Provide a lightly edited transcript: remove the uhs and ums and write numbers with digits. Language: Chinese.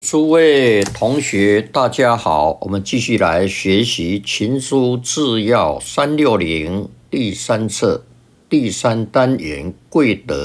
诸位同学，大家好，我们继续来学习《情书治要360》第3册第3单元贵德